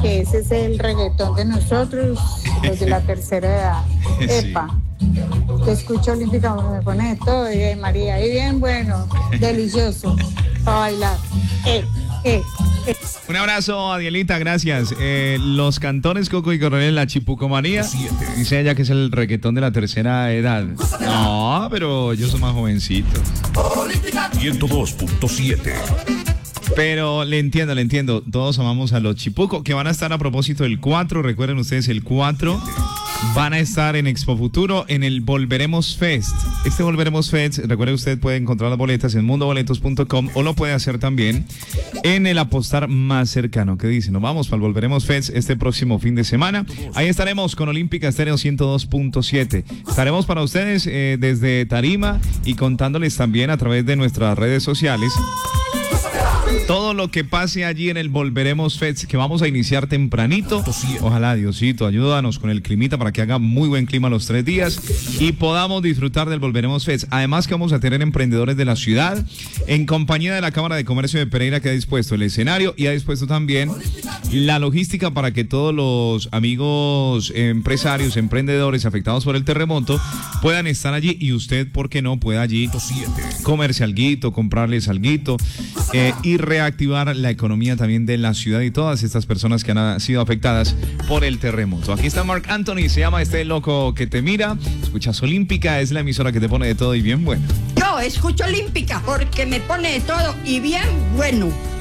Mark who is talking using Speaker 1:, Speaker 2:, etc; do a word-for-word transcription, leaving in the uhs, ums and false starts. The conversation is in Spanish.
Speaker 1: que ese es el reggaetón de nosotros, los de la tercera edad. Epa, te escucho olímpica, me pone de todo, y María, y bien bueno, delicioso, para bailar. Eh, eh, eh.
Speaker 2: Un abrazo, Adielita, gracias. Eh, los cantones Coco y Coronel, la chipucomanía. Dice ella que es el reggaetón de la tercera edad. No, pero yo soy más jovencito.
Speaker 3: ciento dos punto siete.
Speaker 2: Pero le entiendo, le entiendo. Todos amamos a los chipuco, que van a estar a propósito del cuatro. Recuerden ustedes, el cuatro van a estar en Expo Futuro en el Volveremos Fest. Este Volveremos Fest, recuerde, usted puede encontrar las boletas en mundo boletos punto com o lo puede hacer también en el apostar más cercano. ¿Qué dice? Nos vamos para el Volveremos Fest este próximo fin de semana. Ahí estaremos con Olímpica Estéreo ciento dos punto siete. Estaremos para ustedes eh, desde Tarima y contándoles también a través de nuestras redes sociales todo lo que pase allí en el Volveremos Fest, que vamos a iniciar tempranito. Ojalá, Diosito, ayúdanos con el climita para que haga muy buen clima los tres días y podamos disfrutar del Volveremos Fest. Además que vamos a tener emprendedores de la ciudad en compañía de la Cámara de Comercio de Pereira, que ha dispuesto el escenario y ha dispuesto también la logística para que todos los amigos empresarios, emprendedores afectados por el terremoto puedan estar allí y usted, ¿por qué no?, pueda allí comerse alguito, comprarles alguito eh, y reactivar la economía también de la ciudad y todas estas personas que han sido afectadas por el terremoto. Aquí está Marc Anthony, se llama Este Loco que Te Mira. Escuchas Olímpica, es la emisora que te pone de todo y bien bueno.
Speaker 4: Yo escucho Olímpica porque me pone de todo y bien bueno.